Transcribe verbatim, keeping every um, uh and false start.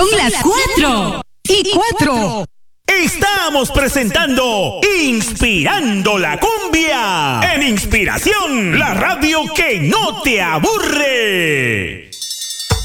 Son las cuatro y cuatro. Estamos presentando Inspirando la Cumbia en Inspiración, la radio que no te aburre.